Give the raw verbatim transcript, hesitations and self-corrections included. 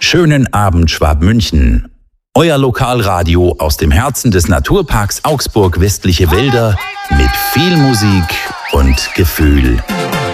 schönen Abend Schwabmünchen. Euer Lokalradio aus dem Herzen des Naturparks Augsburg Westliche Wälder mit viel Musik und Gefühl.